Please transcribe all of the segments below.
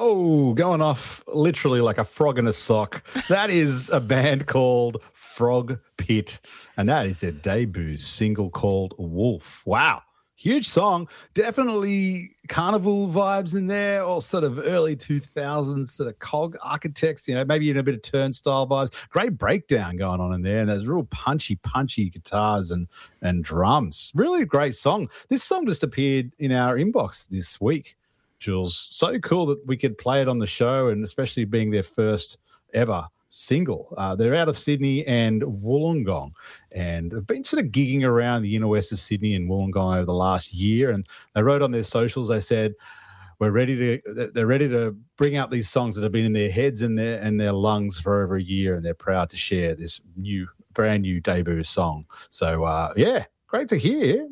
Oh, going off literally like a frog in a sock. That is a band called Frog Pit, and that is their debut single called Wolf. Wow. Huge song. Definitely carnival vibes in there, or sort of early 2000s sort of cog architects, maybe even a bit of turnstile vibes. Great breakdown going on in there, and there's real punchy guitars and drums. Really great song. This song just appeared in our inbox this week, Jules. So cool that we could play it on the show, and especially being their first ever single. They're out of Sydney and Wollongong, and have been sort of gigging around the inner west of Sydney and Wollongong over the last year. And they wrote on their socials, they said, they're ready to bring out these songs that have been in their heads and their lungs for over a year, and they're proud to share this brand new debut song. So great to hear.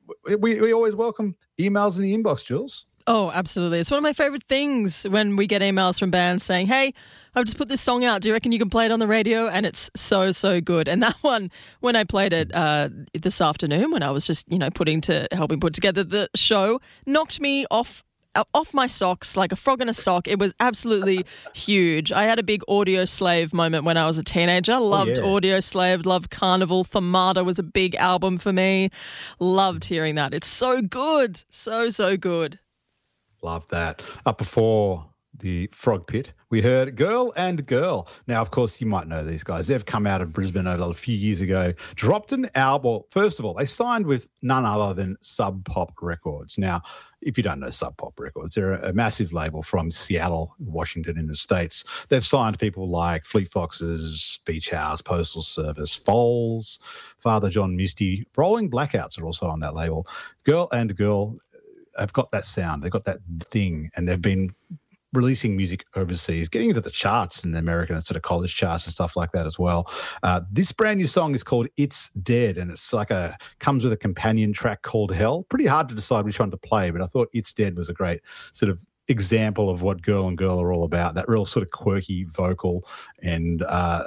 We always welcome emails in the inbox, Jules. Oh, absolutely. It's one of my favourite things when we get emails from bands saying, hey, I've just put this song out. Do you reckon you can play it on the radio? And it's so, so good. And that one, when I played it this afternoon, when I was just, helping put together the show, knocked me off my socks like a frog in a sock. It was absolutely huge. I had a big Audio Slave moment when I was a teenager. Loved Audio Slave, loved Carnival. Thermata was a big album for me. Loved hearing that. It's so good. So, so good. Love that. Up before the Frog Pit, we heard Girl and Girl. Now, of course, you might know these guys. They've come out of Brisbane a few years ago, dropped an album. First of all, they signed with none other than Sub Pop Records. Now, if you don't know Sub Pop Records, they're a massive label from Seattle, Washington in the States. They've signed people like Fleet Foxes, Beach House, Postal Service, Foals, Father John Misty. Rolling Blackouts are also on that label. Girl and Girl have got that sound. They've got that thing, and they've been releasing music overseas, getting into the charts in the American sort of college charts and stuff like that as well. This brand new song is called It's Dead, and it's comes with a companion track called Hell. Pretty hard to decide which one to play, but I thought It's Dead was a great sort of example of what Girl and Girl are all about, that real sort of quirky vocal and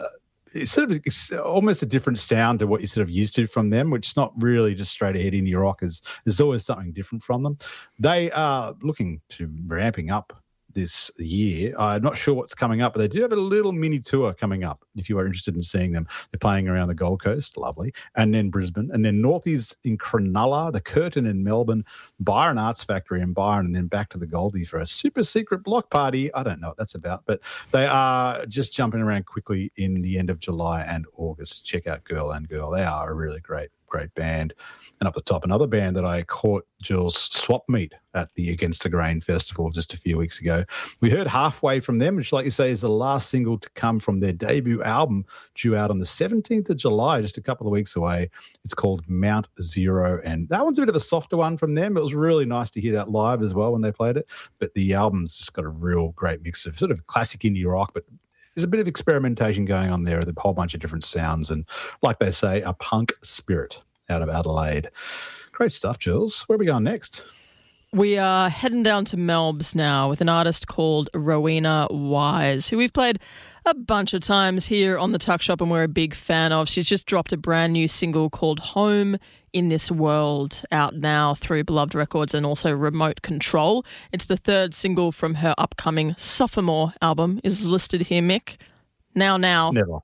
it's almost a different sound to what you're sort of used to from them, which is not really just straight ahead indie rock. There's always something different from them. They are looking to ramping up this year. I'm not sure what's coming up, but they do have a little mini tour coming up if you are interested in seeing them. They're playing around the Gold Coast, lovely, and then Brisbane, and then Northies in Cronulla, the Curtin in Melbourne, Byron Arts Factory in Byron, and then back to the Goldie for a super secret block party. I don't know what that's about, but they are just jumping around quickly in the end of July and August. Check out Girl and Girl. They are a really great band. And up the top, another band that I caught, Jules, Swap Meet at the Against the Grain Festival just a few weeks ago. We heard Halfway from them, which, like you say, is the last single to come from their debut album, due out on the 17th of July, just a couple of weeks away. It's called Mount Zero, and that one's a bit of a softer one from them. It was really nice to hear that live as well when they played it, but the album's just got a real great mix of sort of classic indie rock, but there's a bit of experimentation going on there with a whole bunch of different sounds and, like they say, a punk spirit out of Adelaide. Great stuff, Jules. Where are we going next? We are heading down to Melbs now with an artist called Rowena Wise, who we've played a bunch of times here on the Tuck Shop and we're a big fan of. She's just dropped a brand new single called Home in This World, out now through Beloved Records and also Remote Control. It's the third single from her upcoming Sophomore album, is listed here, Mick. Now. Never.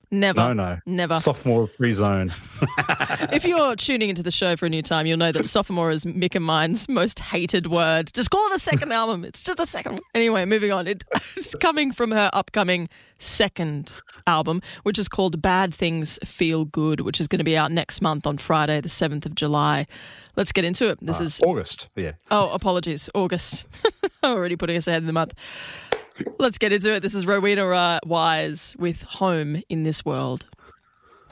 No. Sophomore free zone. If you're tuning into the show for a new time, you'll know that sophomore is Mick and mine's most hated word. Just call it a second album. It's just a second one. Anyway, moving on. It's coming from her upcoming second album, which is called Bad Things Feel Good, which is going to be out next month on Friday, the 7th of July. Let's get into it. This is August. Yeah. Oh, apologies. August. Already putting us ahead of the month. Let's get into it. This is Rowena Wise with Home in This World.